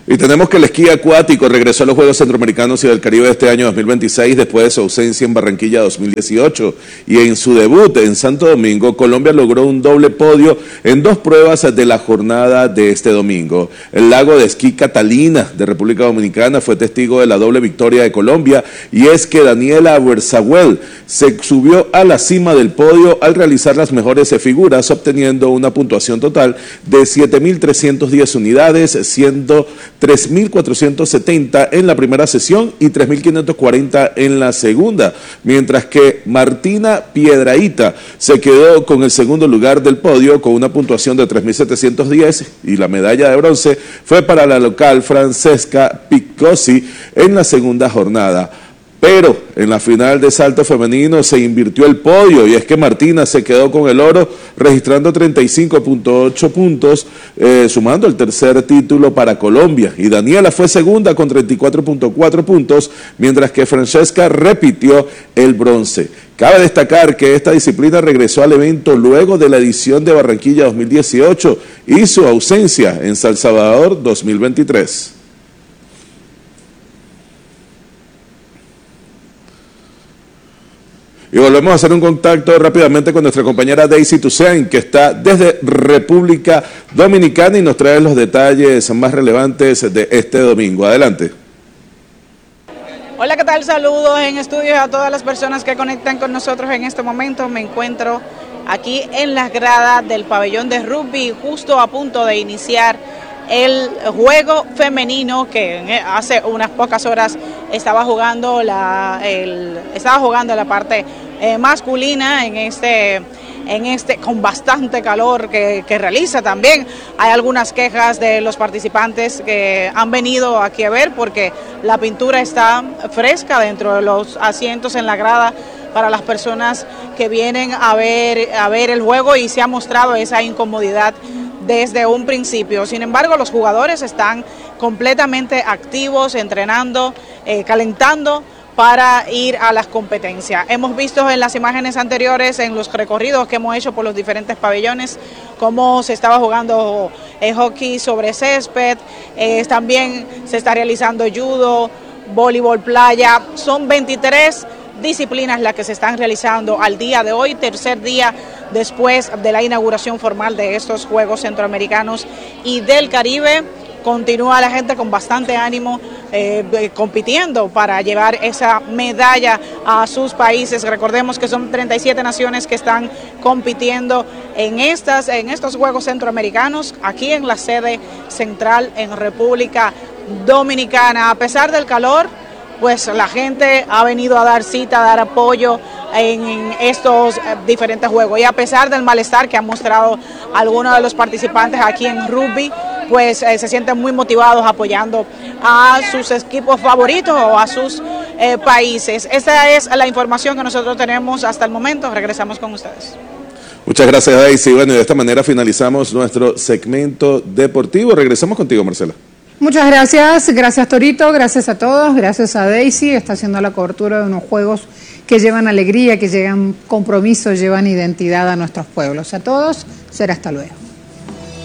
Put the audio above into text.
Y tenemos que el esquí acuático regresó a los Juegos Centroamericanos y del Caribe de este año 2026 después de su ausencia en Barranquilla 2018. Y en su debut en Santo Domingo, Colombia logró un doble podio en 2 pruebas de la jornada de este domingo. El lago de esquí Catalina de República Dominicana fue testigo de la doble victoria de Colombia, y es que Daniela Berzahuel se subió a la cima del podio al realizar las mejores figuras, obteniendo una puntuación total de 7.310 unidades, siendo 3.470 en la primera sesión y 3.540 en la segunda, mientras que Martina Piedrahita se quedó con el segundo lugar del podio con una puntuación de 3.710, y la medalla de bronce fue para la local Francesca Picossi en la segunda jornada. Pero en la final de salto femenino se invirtió el podio, y es que Martina se quedó con el oro registrando 35.8 puntos, sumando el tercer título para Colombia, y Daniela fue segunda con 34.4 puntos, mientras que Francesca repitió el bronce. Cabe destacar que esta disciplina regresó al evento luego de la edición de Barranquilla 2018 y su ausencia en San Salvador 2023. Y volvemos a hacer un contacto rápidamente con nuestra compañera Daisy Toussaint, que está desde República Dominicana y nos trae los detalles más relevantes de este domingo. Adelante. Hola, ¿qué tal? Saludos en estudio a todas las personas que conectan con nosotros en este momento. Me encuentro aquí en las gradas del pabellón de rugby, justo a punto de iniciar el juego femenino que hace unas pocas horas estaba jugando la parte masculina en este con bastante calor que realiza. También hay algunas quejas de los participantes que han venido aquí a ver porque la pintura está fresca dentro de los asientos en la grada para las personas que vienen a ver el juego, y se ha mostrado esa incomodidad desde un principio. Sin embargo, los jugadores están completamente activos, entrenando, calentando para ir a las competencias. Hemos visto en las imágenes anteriores, en los recorridos que hemos hecho por los diferentes pabellones, cómo se estaba jugando hockey sobre césped, también se está realizando judo, voleibol playa. Son 23 disciplinas las que se están realizando al día de hoy, tercer día después de la inauguración formal de estos Juegos Centroamericanos y del Caribe. Continúa la gente con bastante ánimo compitiendo para llevar esa medalla a sus países. Recordemos que son 37 naciones que están compitiendo en estos Juegos Centroamericanos, aquí en la sede central en República Dominicana. A pesar del calor, pues la gente ha venido a dar cita, a dar apoyo en estos diferentes juegos, y a pesar del malestar que han mostrado algunos de los participantes aquí en rugby, pues se sienten muy motivados apoyando a sus equipos favoritos o a sus países. Esta es la información que nosotros tenemos hasta el momento. Regresamos con ustedes. Muchas gracias, Daisy. Bueno, y de esta manera finalizamos nuestro segmento deportivo. Regresamos contigo, Marcela. Muchas gracias Torito, gracias a todos, gracias a Daisy, está haciendo la cobertura de unos juegos que llevan alegría, que llevan compromiso, llevan identidad a nuestros pueblos. A todos, será hasta luego.